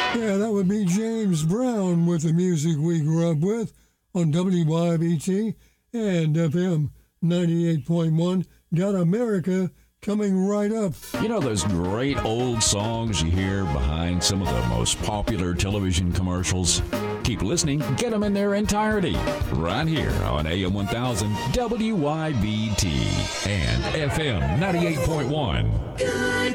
Yeah, that would be James Brown with the music we grew up with on WYBT and FM 98.1. Got America coming right up. You know those great old songs you hear behind some of the most popular television commercials? Keep listening, get them in their entirety, right here on AM 1000 WYBT and FM 98.1. Good